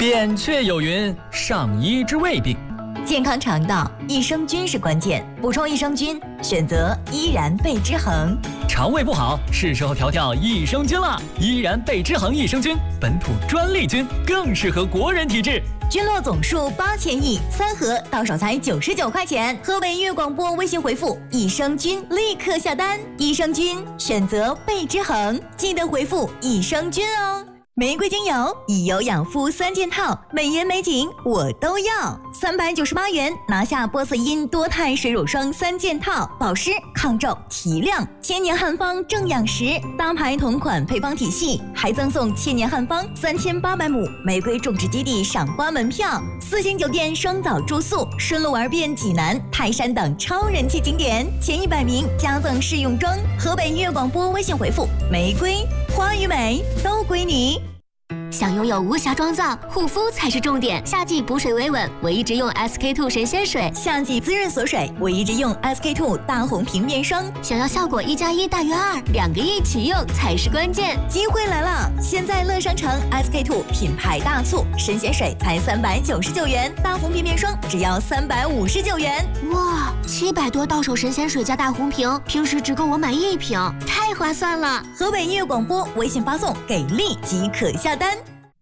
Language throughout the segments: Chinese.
扁鹊有云：上医之未病。 健康肠道，益生菌是关键。补充益生菌，选择依然贝之恒。 肠胃不好，是时候调调益生菌了。依然贝之恒益生菌，本土专利菌，更适合国人体质。 菌落总数8000亿，3盒到手才99块钱。河北粤广播微信回复“益生菌”立刻下单。益生菌选择贝之恒，记得回复“益生菌”哦。玫瑰精油以油养肤3件套，美颜美景我都要。398元拿下波色因多肽水乳霜3件套，保湿、抗皱、提亮，千年汉方正养食，大牌同款配方体系，还赠送千年汉方3800亩玫瑰种植基地赏花门票，4星酒店双早住宿，顺路玩遍济南、泰山等超人气景点，前100名加赠试用装。河北粤广播微信回复“玫瑰”，花与美都归你。 想拥有无瑕妆造，护肤才是重点。夏季补水维稳，我一直用 SK-II 神仙水； 夏季滋润锁水，我一直用 SK-II 大红瓶面霜。 想要效果1+1大于2，2个一起用才是关键。 机会来了！现在乐商城 SK-II 品牌大促，神仙水才399元，大红瓶面霜只要359元。 哇，700多到手神仙水加大红瓶，平时只够我买1瓶，太划算了！ 河北粤广播微信发送“给力”即可下单。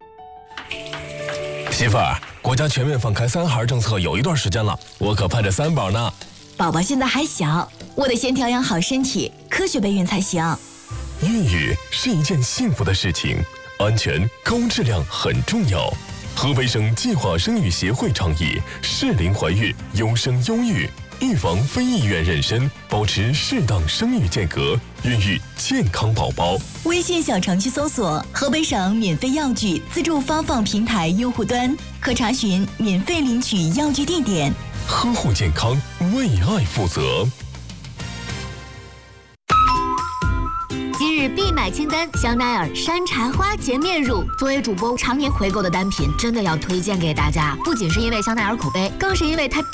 媳妇儿，国家全面放开3孩政策有一段时间了，我可盼着3宝呢。 宝宝现在还小，我得先调养好身体，科学备孕才行。 孕育是一件幸福的事情，安全、高质量很重要。河北省计划生育协会倡议适龄怀孕，优生优育，预防非意愿妊娠，保持适当生育间隔，孕育健康宝宝。 微信小程序搜索河北省免费药具自助发放平台用户端，可查询免费领取药具地点。 呵护健康，为爱负责。 今日必买清单：香奈儿山茶花洁面乳。作为主播常年回购的单品，真的要推荐给大家。不仅是因为香奈儿口碑，更是因为它